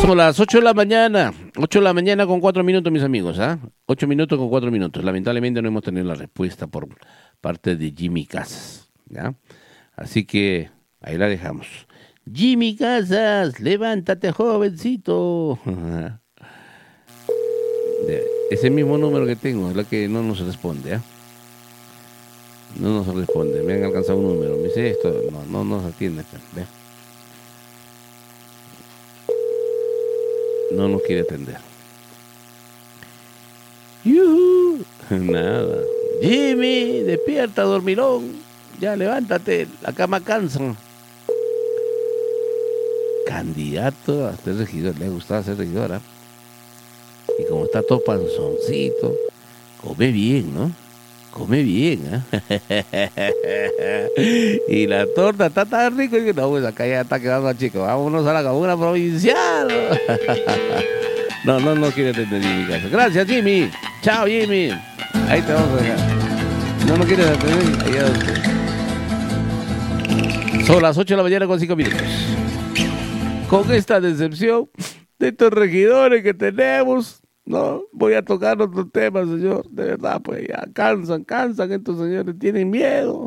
Son las 8 de la mañana, 8 de la mañana con 4 minutos, mis amigos, ¿ah? 8 minutos con 4 minutos. Lamentablemente no hemos tenido la respuesta por parte de Jimmy Casas, ¿ya? Así que ahí la dejamos. Jimmy Casas, levántate, jovencito. Ese mismo número que tengo es la que no nos responde, ¿ah? No nos responde, me han alcanzado un número. Me dice esto, no nos atiende, ¿ve? No nos quiere atender. ¡Yuhu! Nada. Jimmy, despierta, dormilón. Ya, levántate, la cama cansa. Candidato a ser regidor, le ha gustado ser regidora. Y como está todo panzoncito, come bien, ¿no? Come bien, ¿eh? Y la torta está tan rico que no, pues acá ya está quedando chico. Vámonos a la comuna provincial. No quiere atender Jimmy Casa. Gracias, Jimmy. Chao, Jimmy. Ahí te vamos a dejar. No quieres atender. Allá usted. Son las 8 de la mañana con 5 minutos. Con esta decepción de estos regidores que tenemos, no, voy a tocar otro tema, señor. De verdad, pues ya cansan estos señores, tienen miedo.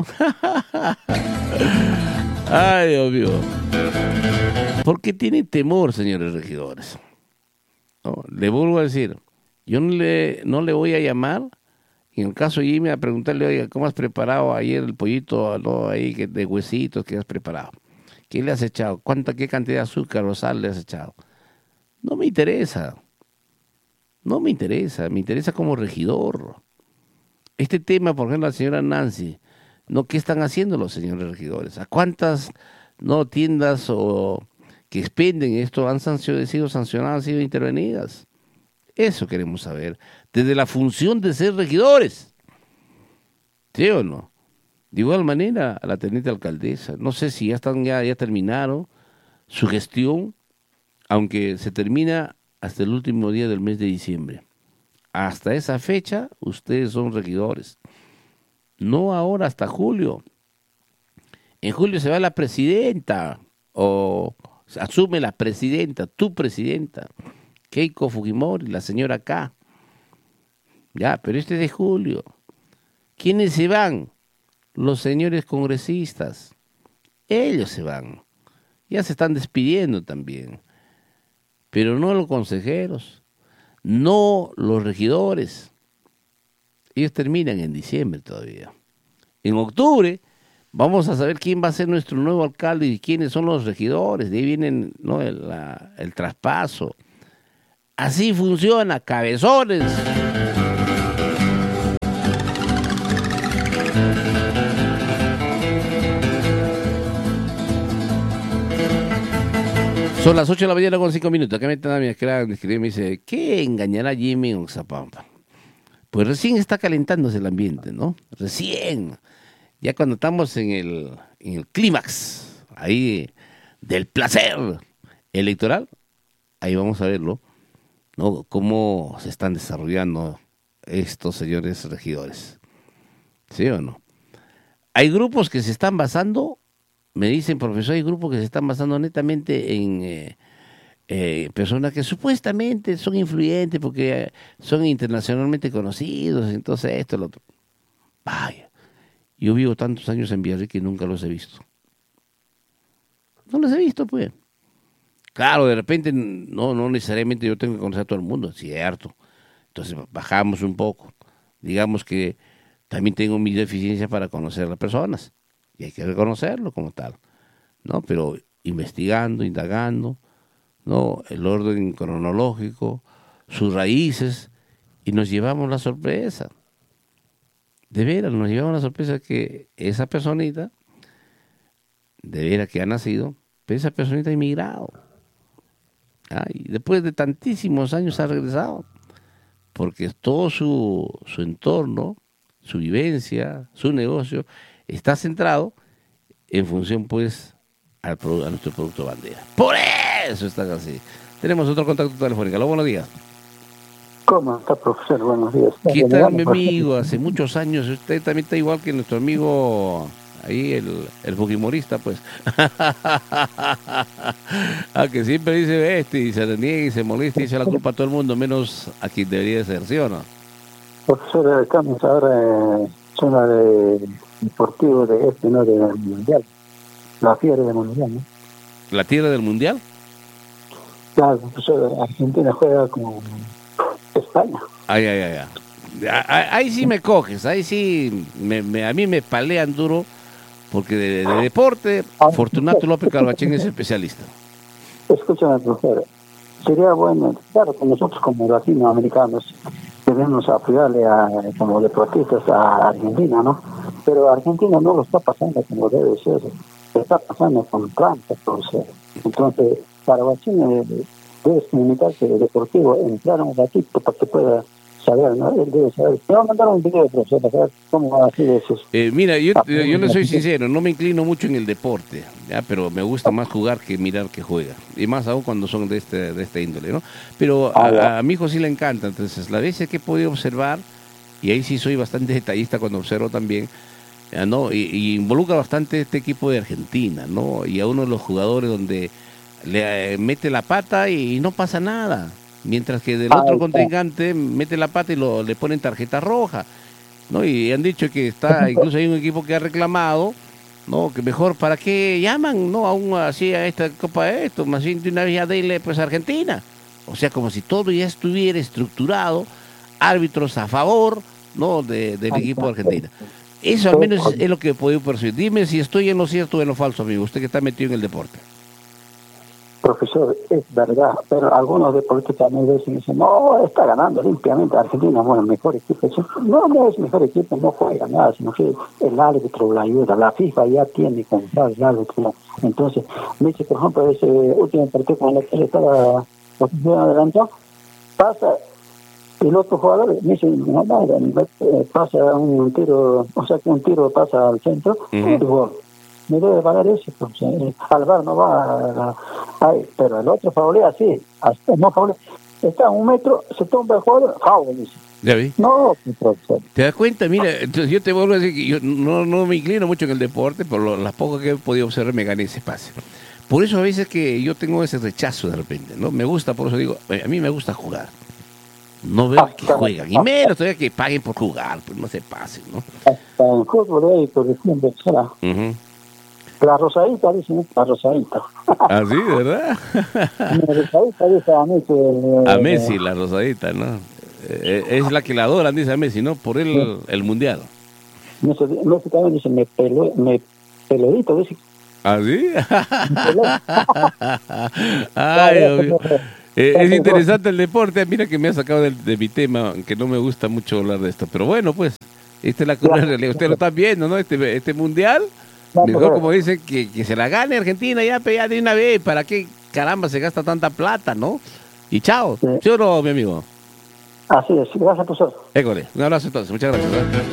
Ay, Dios mío. ¿Por qué tienen temor, señores regidores? No, le vuelvo a decir, yo no le voy a llamar, en el caso de Jimmy, a preguntarle, oiga, ¿cómo has preparado ayer el pollito, no, ahí de huesitos que has preparado? ¿Qué le has echado? ¿Qué cantidad de azúcar o sal le has echado? No me interesa. No me interesa como regidor. Este tema, por ejemplo, la señora Nancy, ¿no? ¿Qué están haciendo los señores regidores? ¿A cuántas tiendas que expenden esto han sido sancionadas, han sido intervenidas? Eso queremos saber. Desde la función de ser regidores. ¿Sí o no? De igual manera, a la teniente alcaldesa. No sé si ya terminaron su gestión, aunque se termina hasta el último día del mes de diciembre. Hasta esa fecha, ustedes son regidores. No ahora, hasta julio. En julio se va la presidenta, o asume la presidenta, tu presidenta, Keiko Fujimori, la señora K. Ya, pero este es de julio. ¿Quiénes se van? Los señores congresistas. Ellos se van. Ya se están despidiendo también. Pero no los consejeros, no los regidores. Ellos terminan en diciembre todavía. En octubre vamos a saber quién va a ser nuestro nuevo alcalde y quiénes son los regidores. De ahí viene, ¿no? el traspaso. Así funciona, cabezones. Son las 8 de la mañana con 5 minutos. Acá me está mi escribe y me dice, ¿qué engañará Jimmy en Oxapampa? Pues recién está calentándose el ambiente, ¿no? Recién. Ya cuando estamos en el clímax, ahí, del placer electoral, ahí vamos a verlo, ¿no? Cómo se están desarrollando estos señores regidores. ¿Sí o no? Hay grupos que se están basando. Me dicen, profesor, hay grupos que se están basando netamente en personas que supuestamente son influyentes porque son internacionalmente conocidos, entonces esto, lo otro. Vaya, yo vivo tantos años en Villarrica y nunca los he visto. No los he visto, pues. Claro, de repente, no necesariamente yo tengo que conocer a todo el mundo, cierto. Entonces bajamos un poco. Digamos que también tengo mis deficiencias para conocer a las personas. Y hay que reconocerlo como tal, ¿no? Pero investigando, indagando, ¿no? El orden cronológico, sus raíces, y nos llevamos la sorpresa. De veras, nos llevamos la sorpresa que esa personita, de veras que ha nacido, pero esa personita ha inmigrado. Y después de tantísimos años ha regresado, porque todo su entorno, su vivencia, su negocio, está centrado en función, pues, a nuestro producto bandera. Por eso están así. Tenemos otro contacto telefónico. Aló, buenos días. ¿Cómo está, profesor? Buenos días. ¿Qué tal, mi amigo? Hace muchos años. Usted también está igual que nuestro amigo ahí el fujimorista, pues. Que siempre dice y se reniega y se molesta y echa la culpa a todo el mundo, menos a quien debería de ser, ¿sí o no? Profesor, estamos ahora en zona de deportivo de ¿no? Del Mundial. La fiebre del Mundial, ¿no? ¿La tierra del Mundial? Claro, profesor, Argentina juega con España. Ahí sí me coges, ahí sí a mí me palean duro, porque de deporte, Fortunato López Carvachín es especialista. Escúchame, profesor, sería bueno, claro que nosotros como latinoamericanos debemos apoyarle como deportistas a Argentina, ¿no? Pero Argentina no lo está pasando como debe ser, se está pasando con trampas, profesor. Entonces, Carvachín debe comunicar que el deportivo entrar un ratito para que pueda saber, ¿no? Él debe saber. Me va a mandar un video, profesor, para saber cómo va a hacer eso. Mira, yo le soy sincero, no me inclino mucho en el deporte, ¿ya? Pero me gusta más jugar que mirar que juega. Y más aún cuando son de esta índole, ¿no? Pero a mi hijo sí le encanta. Entonces, las veces que he podido observar, y ahí sí soy bastante detallista cuando observo también, ¿no? Y involucra bastante este equipo de Argentina, ¿no? Y a uno de los jugadores donde le mete la pata y no pasa nada. Mientras que del otro contrincante mete la pata y le ponen tarjeta roja, ¿no? Y han dicho que incluso hay un equipo que ha reclamado, ¿no? Que mejor, ¿para qué llaman, no? Aún así a esta Copa de esto, más bien de una vez ya dele pues a Argentina. O sea, como si todo ya estuviera estructurado, árbitros a favor, ¿no? Del equipo de Argentina. Eso al menos es lo que he podido percibir. Dime si estoy en lo cierto o en lo falso, amigo, usted que está metido en el deporte. Profesor, es verdad, pero algunos deportistas también dicen, no, está ganando limpiamente Argentina, bueno, mejor equipo. No es mejor equipo, no juega nada, sino que el árbitro la ayuda, la FIFA ya tiene que comprar el árbitro. Entonces, me dice, por ejemplo, ese último partido con el que estaba posición adelantado, pasa el otro jugador, me dice, pasa un tiro, o sea que un tiro pasa al centro, y gol. Me debe pagar eso, entonces, al bar no va pero el otro faulea así, hasta no faulea, está a 1 metro, se tumba el jugador, faul, dice. ¿Ya vi? No, profesor. ¿Te das cuenta? Mira, entonces yo te vuelvo a decir que yo no me inclino mucho en el deporte, por las pocas que he podido observar me gané ese pase. Por eso a veces que yo tengo ese rechazo de repente, ¿no? Me gusta, por eso digo, a mí me gusta jugar. No ver que juegan, y menos todavía que paguen por jugar, pues no se pasen, ¿no? Hasta en fútbol hay corrección de será. La rosadita, dicen, la rosadita. ¿Ah, sí, verdad? La rosadita dice a mí que... a Messi, la rosadita, ¿no? Es la que la adoran, dice a Messi, ¿no? Por el Mundial. Messi también dice, me peludito, dice. ¿Ah, sí? Ay, obvio. Es interesante el deporte. Mira que me ha sacado de mi tema, aunque no me gusta mucho hablar de esto. Pero bueno, pues, esta es la cruel realidad. Usted lo está viendo, ¿no? Este Mundial... Mejor, como dicen, que se la gane Argentina ya de una vez. ¿Para qué caramba se gasta tanta plata, no? Y chao. ¿Sí o no, mi amigo? Así es. Gracias, profesor. École. Un abrazo entonces. Muchas gracias.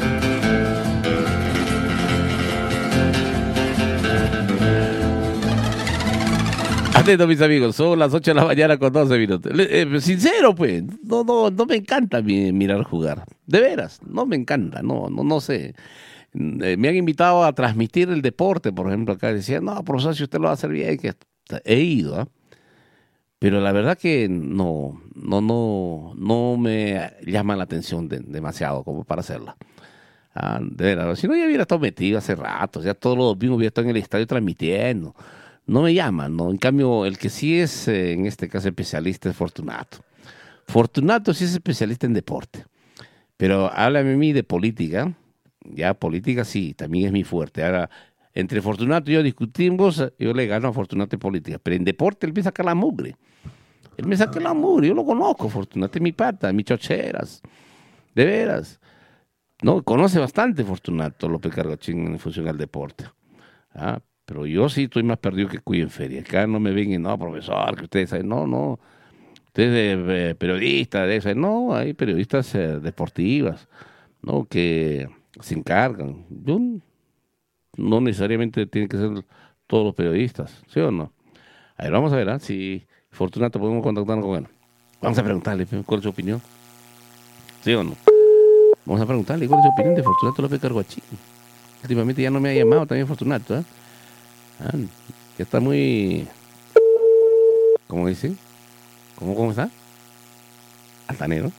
Atento, mis amigos. Son las 8 de la mañana con 12 minutos. Sincero, pues. No me encanta mirar jugar. De veras. No me encanta. No sé. Me han invitado a transmitir el deporte, por ejemplo, acá decían, no, profesor, si usted lo va a hacer bien, que he ido, pero la verdad que no me llama la atención demasiado como para hacerla. De verdad, si no, ya hubiera estado metido hace rato, ya todos los domingos hubiera estado en el estadio transmitiendo. No me llama, ¿no? En cambio, el que sí es, en este caso, especialista es Fortunato. Fortunato sí es especialista en deporte, pero háblame a mí de política. Ya, política sí, también es mi fuerte. Ahora, entre Fortunato y yo discutimos, yo le gano a Fortunato en política, pero en deporte él me saca la mugre. Yo lo conozco, Fortunato es mi pata, mis chocheras, de veras. No, conoce bastante Fortunato López Carvachín en función al deporte. Pero yo sí estoy más perdido que cuyo en feria. Acá no me ven y no, profesor, que ustedes saben, no. Ustedes periodistas, no, hay periodistas deportivas, ¿no? Que se encargan. Yo, no necesariamente tienen que ser todos los periodistas, ¿sí o no? A ver, vamos a ver si Fortunato podemos contactarnos con él. Vamos a preguntarle cuál es su opinión, ¿sí o no? Vamos a preguntarle cuál es su opinión de Fortunato López Carvachín. Últimamente ya no me ha llamado también Fortunato, ¿eh? Ah, ya está muy... ¿Cómo dicen? ¿Cómo está? Altanero.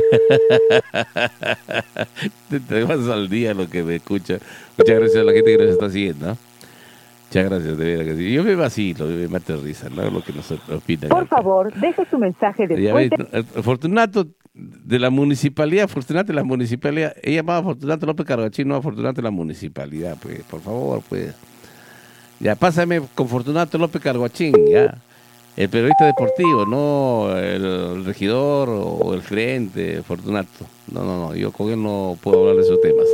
Te vas al día lo que me escucha. Muchas gracias a la gente que nos está siguiendo, ¿no? Muchas gracias, de verdad que sí. Yo me vacilo, me mate risa, ¿no? Lo que nos opinan Por acá. favor, deje su mensaje Ya después ves, de... Fortunato de la municipalidad, Fortunato de la municipalidad, ella llamaba a Fortunato López Cargachín, no a Fortunato de la municipalidad, pues, por favor, pues. Ya, pásame con Fortunato López Carguachín, ya. El periodista deportivo, no el regidor o el gerente, Fortunato. No, yo con él no puedo hablar de esos temas.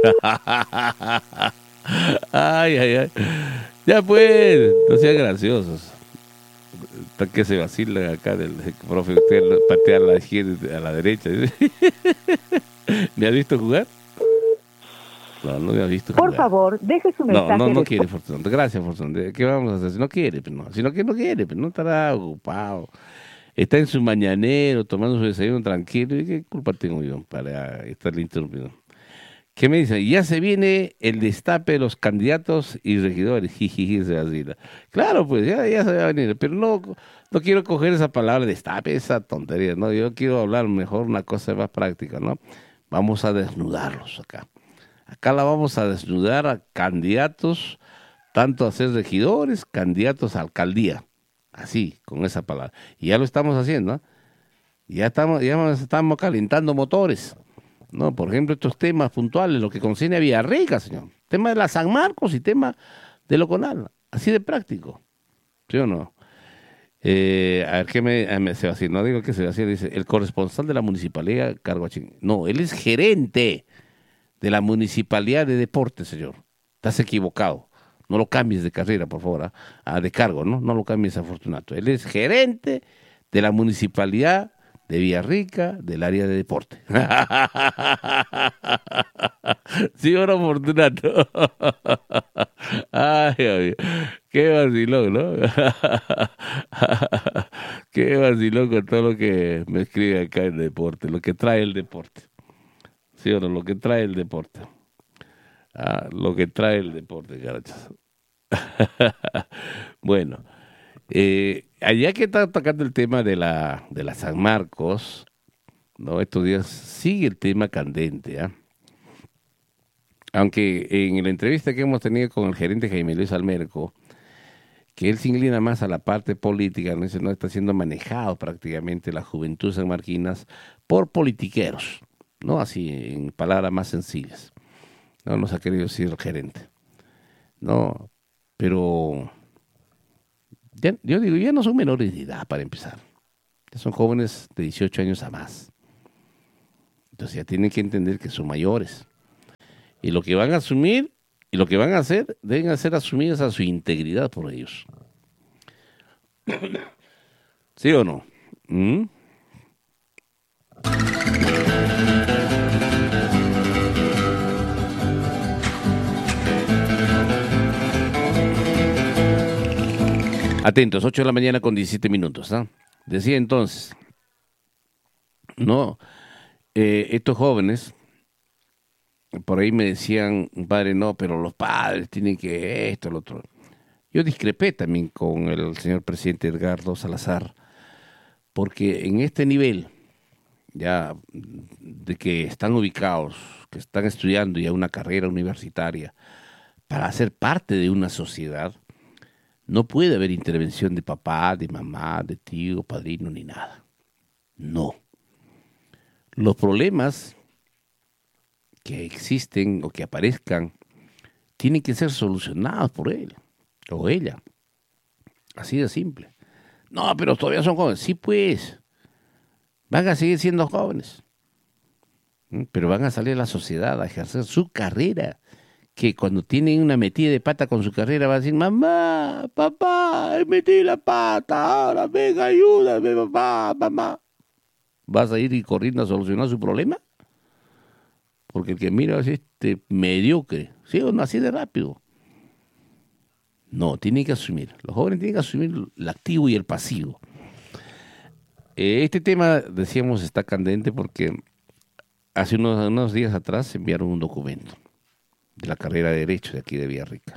Ay. Ya pues, no sean graciosos. Hasta que se vacilan acá del profe, usted patea a la izquierda, a la derecha. ¿Me has visto jugar? No me has visto Por jugar. favor, deje su mensaje No después. quiere Fortunato. Gracias, Fortunato. ¿Qué vamos a hacer? Si no quiere, pues no. Si no quiere, pues no estará ocupado. Está en su mañanero, tomando su desayuno tranquilo. ¿Y qué culpa tengo yo para estarle interrumpiendo? ¿Qué me dice? Ya se viene el destape de los candidatos y regidores. Jijiji, se vacila. Claro, pues ya se va a venir. Pero no quiero coger esa palabra destape, esa tontería. No, yo quiero hablar mejor una cosa más práctica, ¿no? Vamos a desnudarlos acá. Acá la vamos a desnudar a candidatos, tanto a ser regidores, candidatos a alcaldía. Así, con esa palabra. Y ya lo estamos haciendo, ¿eh? Ya estamos calentando motores. No, por ejemplo, estos temas puntuales, lo que concierne a Villarrica, señor. Tema de la San Marcos y tema de Loconal. Así de práctico. ¿Sí o no? A ver, ¿qué se va a decir? No digo que se va a decir, dice, el corresponsal de la municipalidad, Carguachín. No, él es gerente de la Municipalidad de Deportes, señor. Estás equivocado. No lo cambies de carrera, por favor, de cargo, ¿no? No lo cambies a Fortunato. Él es gerente de la Municipalidad de Villarrica, del área de deporte. ¿Sí o no, Fortunato? Ay, qué vacilón, ¿no? Qué vacilón con todo lo que me escribe acá en deporte, lo que trae el deporte. ¿Sí o no? Lo que trae el deporte. Lo que trae el deporte, carachas. Bueno, allá que está tocando el tema de la San Marcos, ¿no? Estos días sigue el tema candente, ¿ah? Aunque en la entrevista que hemos tenido con el gerente Jaime Luis Almerco, que él se inclina más a la parte política, no, no está siendo manejado prácticamente la juventud sanmarquinas por politiqueros, ¿no? Así, en palabras más sencillas. No nos ha querido decir el gerente. No, pero yo digo, ya no son menores de edad para empezar. Ya son jóvenes de 18 años a más. Entonces ya tienen que entender que son mayores. Y lo que van a asumir y lo que van a hacer deben ser asumidas a su integridad por ellos. ¿Sí o no? ¿Mm? Atentos, 8 de la mañana con 17 minutos. ¿Ah? Decía entonces, no, estos jóvenes, por ahí me decían, padre, no, pero los padres tienen que esto, lo otro. Yo discrepé también con el señor presidente Edgardo Salazar, porque en este nivel, ya de que están ubicados, que están estudiando ya una carrera universitaria, para ser parte de una sociedad, no puede haber intervención de papá, de mamá, de tío, padrino, ni nada. No. Los problemas que existen o que aparezcan tienen que ser solucionados por él o ella. Así de simple. No, pero todavía son jóvenes. Sí, pues. Van a seguir siendo jóvenes. Pero van a salir a la sociedad a ejercer su carrera. Que cuando tienen una metida de pata con su carrera va a decir, mamá, papá, metí la pata, ahora venga, ayúdame, papá, mamá. ¿Vas a ir corriendo a solucionar su problema? Porque el que mira es mediocre, ¿sí o no? Así de rápido. No, tienen que asumir. Los jóvenes tienen que asumir el activo y el pasivo. Este tema, decíamos, está candente porque hace unos días atrás enviaron un documento de la carrera de Derecho de aquí de Villarrica.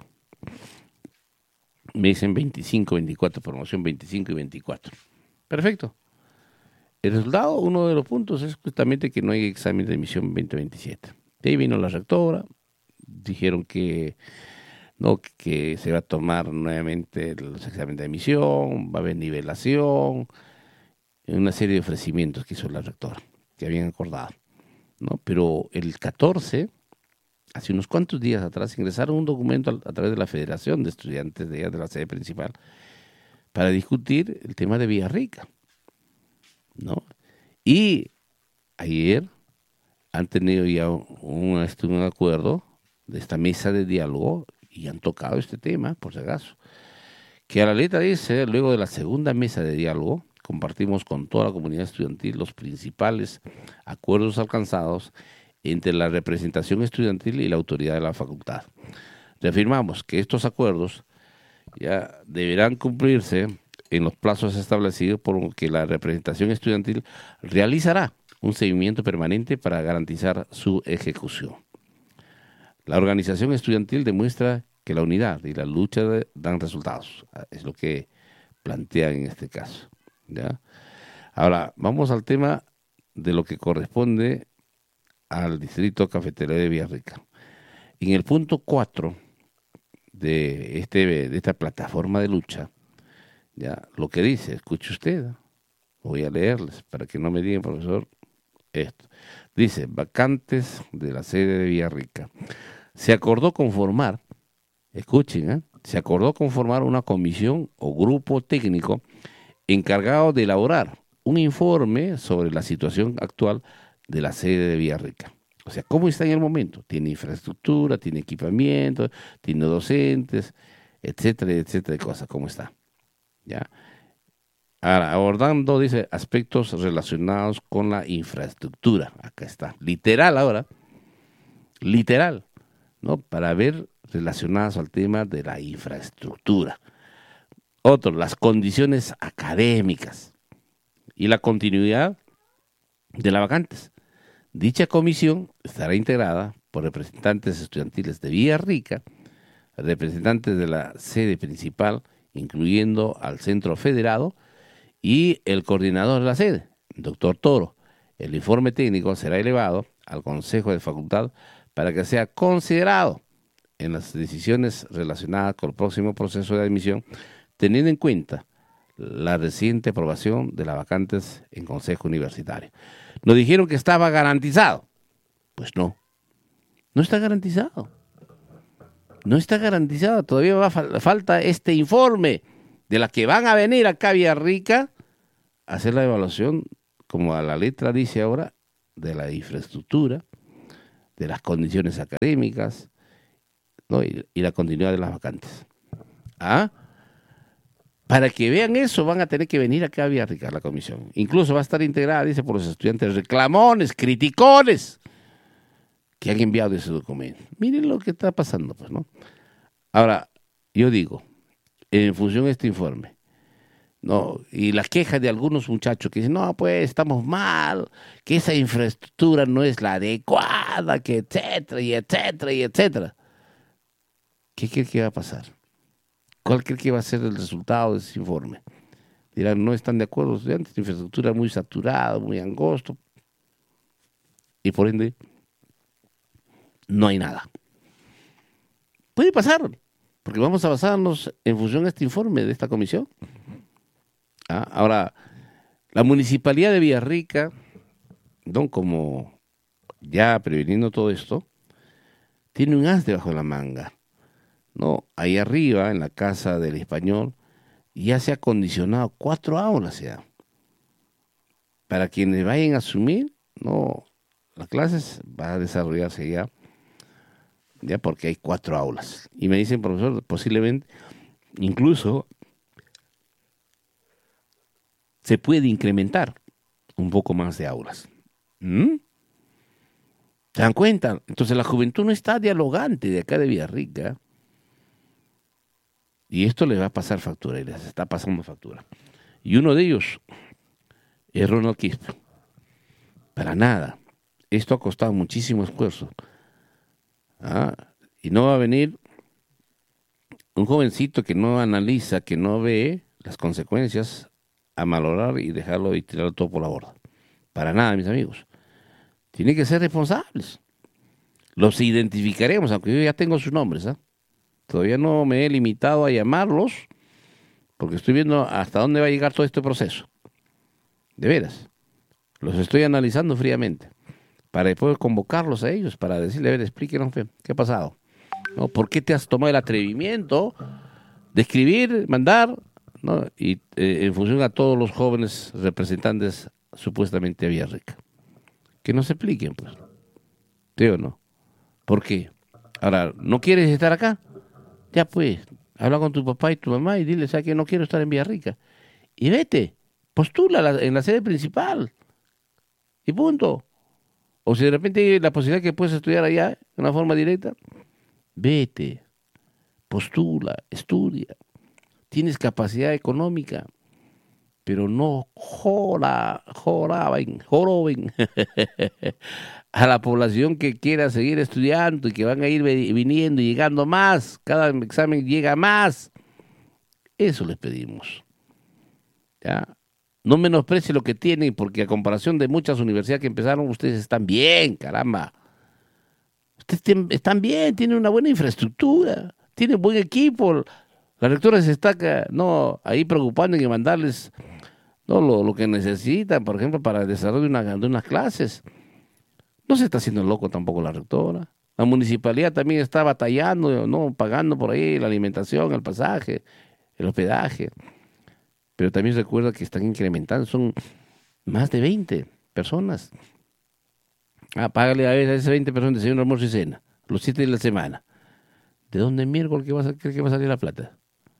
Me dicen 25, 24, promoción 25 y 24. Perfecto. El resultado, uno de los puntos es justamente que no hay examen de admisión 2027. De ahí vino la rectora, dijeron que no, que se va a tomar nuevamente los exámenes de admisión, va a haber nivelación, una serie de ofrecimientos que hizo la rectora, que habían acordado, ¿no? Pero el 14, hace unos cuantos días atrás, ingresaron un documento a través de la Federación de Estudiantes de la sede principal para discutir el tema de Villarrica, ¿no? Y ayer han tenido ya un acuerdo de esta mesa de diálogo y han tocado este tema, por si acaso, que a la letra dice, luego de la segunda mesa de diálogo, compartimos con toda la comunidad estudiantil los principales acuerdos alcanzados entre la representación estudiantil y la autoridad de la facultad. Reafirmamos que estos acuerdos ya deberán cumplirse en los plazos establecidos, por lo que la representación estudiantil realizará un seguimiento permanente para garantizar su ejecución. La organización estudiantil demuestra que la unidad y la lucha dan resultados. Es lo que plantean en este caso, ¿ya? Ahora, vamos al tema de lo que corresponde al distrito cafetero de Villarrica. En el punto 4 de esta plataforma de lucha, ya lo que dice, escuche usted, voy a leerles para que no me digan, profesor, esto. Dice, vacantes de la sede de Villarrica. Se acordó conformar, escuchen, se acordó conformar una comisión o grupo técnico encargado de elaborar un informe sobre la situación actual de la sede de Villarrica. O sea, ¿cómo está en el momento? Tiene infraestructura, tiene equipamiento, tiene docentes, etcétera, etcétera, de cosas, ¿cómo está? ¿Ya? Ahora, abordando, dice, aspectos relacionados con la infraestructura. Acá está, literal ahora, literal, ¿no? Para ver relacionadas al tema de la infraestructura. Otro, las condiciones académicas y la continuidad de las vacantes. Dicha comisión estará integrada por representantes estudiantiles de Villarrica, representantes de la sede principal, incluyendo al centro federado, y el coordinador de la sede, el doctor Toro. El informe técnico será elevado al Consejo de Facultad para que sea considerado en las decisiones relacionadas con el próximo proceso de admisión, teniendo en cuenta la reciente aprobación de las vacantes en Consejo Universitario. Nos dijeron que estaba garantizado. Pues no, no está garantizado. No está garantizado. Todavía falta este informe de la que van a venir acá a Villarrica a hacer la evaluación, como a la letra dice ahora, de la infraestructura, de las condiciones académicas, ¿no? y la continuidad de las vacantes. ¿Ah? Para que vean eso, van a tener que venir acá a Villarrica, la comisión. Incluso va a estar integrada, dice, por los estudiantes reclamones, criticones, que han enviado ese documento. Miren lo que está pasando, pues, ¿no? Ahora, yo digo, en función de este informe, ¿no? Y las quejas de algunos muchachos que dicen, no, pues, estamos mal, que esa infraestructura no es la adecuada, que etcétera, y etcétera, y etcétera. ¿Qué cree que va a pasar? ¿Cuál cree que va a ser el resultado de ese informe? Dirán, no están de acuerdo los estudiantes, la infraestructura muy saturada, muy angosto, y por ende no hay nada. Puede pasar, porque vamos a basarnos en función de este informe de esta comisión. Ahora, la Municipalidad de Villarrica, ¿no? Como ya preveniendo todo esto, tiene un as debajo de la manga, ¿no? Ahí arriba, en la Casa del Español, ya se ha acondicionado 4 aulas ya. Para quienes vayan a asumir, ¿no? Las clases van a desarrollarse ya porque hay 4 aulas. Y me dicen, profesor, posiblemente, incluso se puede incrementar un poco más de aulas. ¿Se dan cuenta? Entonces la juventud no está dialogante de acá de Villarrica. Y esto les va a pasar factura, y les está pasando factura. Y uno de ellos es Ronald Quispe. Para nada. Esto ha costado muchísimo esfuerzo. Y no va a venir un jovencito que no analiza, que no ve las consecuencias a malograr y dejarlo y tirarlo todo por la borda. Para nada, mis amigos. Tienen que ser responsables. Los identificaremos, aunque yo ya tengo sus nombres. Todavía no me he limitado a llamarlos, porque estoy viendo hasta dónde va a llegar todo este proceso. De veras. Los estoy analizando fríamente, para después convocarlos a ellos, para decirle, a ver, explíquenos qué ha pasado. ¿No? ¿Por qué te has tomado el atrevimiento de escribir, mandar, ¿no? Y en función a todos los jóvenes representantes supuestamente de Villarrica? Que nos expliquen, pues. ¿Sí o no? ¿Por qué? Ahora, ¿no quieres estar acá? Ya pues, habla con tu papá y tu mamá y dile, ¿sabes qué? No quiero estar en Villarrica. Y vete, postula en la sede principal. Y punto. O si de repente hay la posibilidad que puedes estudiar allá de una forma directa, vete, postula, estudia. Tienes capacidad económica, pero no joroben a la población que quiera seguir estudiando y que van a ir viniendo y llegando más. Cada examen llega más. Eso les pedimos. ¿Ya? No menosprecie lo que tienen, porque a comparación de muchas universidades que empezaron, ustedes están bien, caramba. Ustedes están bien, tienen una buena infraestructura, tienen buen equipo. La rectora se está ahí preocupando en mandarles lo que necesitan, por ejemplo, para el desarrollo de unas clases. No se está haciendo loco tampoco la rectora. La municipalidad también está batallando, ¿no? Pagando por ahí la alimentación, el pasaje, el hospedaje. Pero también recuerda que están incrementando, son más de 20 personas. Págale a esas 20 personas desayuno, almuerzo y cena, los 7 de la semana. ¿De dónde miércoles cree que va a salir la plata?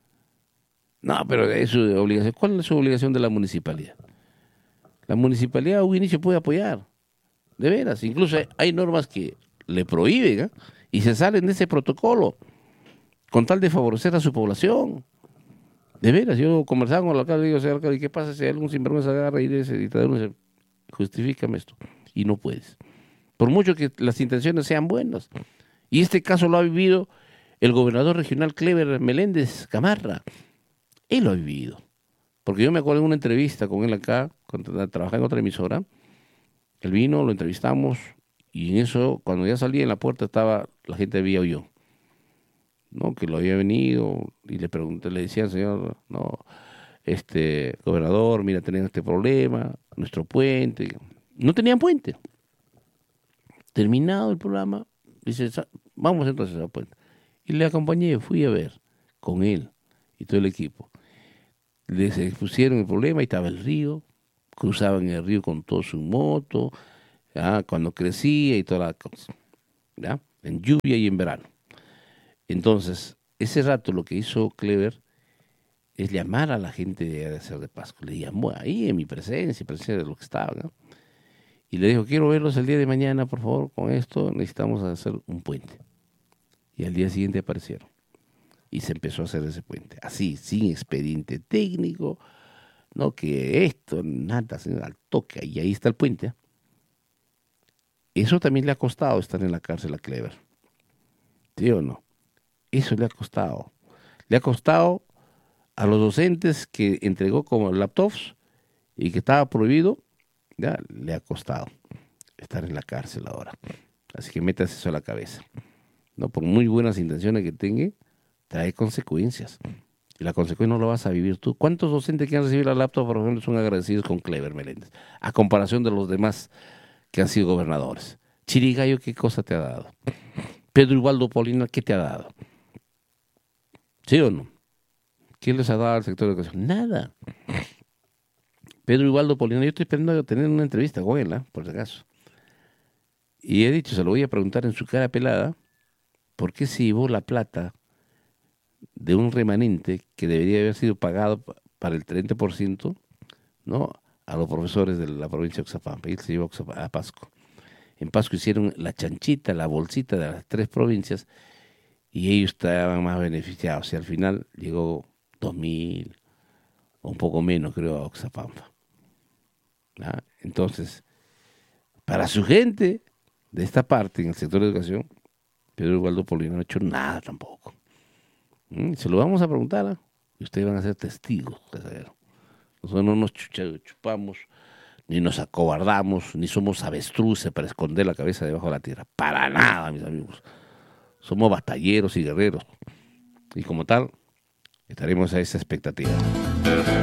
No, pero es su obligación. ¿Cuál es su obligación de la municipalidad? La municipalidad a un inicio puede apoyar, de veras. Incluso hay normas que le prohíben, y se salen de ese protocolo con tal de favorecer a su población. De veras, yo conversaba con el alcalde y digo, señor alcalde, ¿qué pasa si algún sinvergüenza agarra y dice, dictadura, dice, justifícame esto? Y no puedes. Por mucho que las intenciones sean buenas. Y este caso lo ha vivido el gobernador regional Clever Meléndez Gamarra. Él lo ha vivido. Porque yo me acuerdo de una entrevista con él acá, cuando trabajaba en otra emisora. Él vino, lo entrevistamos, y en eso, cuando ya salí en la puerta, estaba la gente de Villa Uyó, ¿no? Que lo había venido, y le pregunté, le decía al señor, no, gobernador, mira, tenemos este problema, nuestro puente. No tenían puente. Terminado el programa, dice, vamos entonces al puente. Y le acompañé, fui a ver con él y todo el equipo. Les expusieron el problema, y estaba el río, cruzaban el río con todo su moto, ¿ya? Cuando crecía y toda la cosa, ¿ya? En lluvia y en verano. Entonces, ese rato lo que hizo Clever es llamar a la gente de Cerro de Pasco. Le llamó ahí en mi presencia de los que estaban, ¿no? Y le dijo, quiero verlos el día de mañana, por favor, con esto necesitamos hacer un puente. Y al día siguiente aparecieron. Y se empezó a hacer ese puente. Así, sin expediente técnico, no que esto, nada, al toque. Y ahí está el puente. Eso también le ha costado estar en la cárcel a Clever. ¿Sí o no? Eso le ha costado. Le ha costado a los docentes que entregó como laptops y que estaba prohibido, ya le ha costado estar en la cárcel ahora. Así que metas eso a la cabeza. No, por muy buenas intenciones que tenga, trae consecuencias. Y la consecuencia no lo vas a vivir tú. ¿Cuántos docentes que han recibido la laptop, por ejemplo, son agradecidos con Clever Meléndez? A comparación de los demás que han sido gobernadores. Chirigallo, ¿qué cosa te ha dado? Pedro Ubaldo Polina, ¿qué te ha dado? ¿Sí o no? ¿Quién les ha dado al sector de educación? Nada. Pedro Ubaldo Polina, yo estoy esperando tener una entrevista con él, por si acaso. Y he dicho, se lo voy a preguntar en su cara pelada, ¿por qué se llevó la plata de un remanente que debería haber sido pagado para el 30%, ¿no?, a los profesores de la provincia de Oxapampa? Y él se llevó a Pasco. En Pasco hicieron la chanchita, la bolsita de las 3 provincias, y ellos estaban más beneficiados. Y al final llegó 2.000, o un poco menos, creo, a Oxapampa. ¿Ah? Entonces, para su gente de esta parte, en el sector de educación, Pedro Ubaldo Polino no ha hecho nada tampoco. Se lo vamos a preguntar, ¿eh? Y ustedes van a ser testigos. Nosotros no nos chupamos, ni nos acobardamos, ni somos avestruces para esconder la cabeza debajo de la tierra. Para nada, mis amigos. Somos batalleros y guerreros. Y como tal, estaremos a esa expectativa.